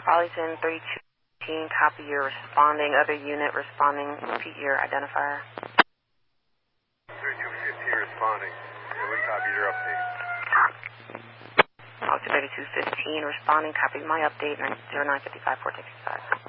Arlington 3215, copy your responding. Other unit responding. Repeat your identifier. 3215 responding. We copy your update. Arlington 3215 responding. Copy my update. 0955 4665.